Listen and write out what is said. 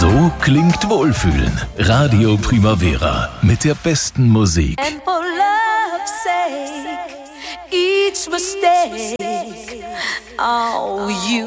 So klingt Wohlfühlen. Radio Primavera mit der besten Musik. And for love's sake, each mistake, oh, you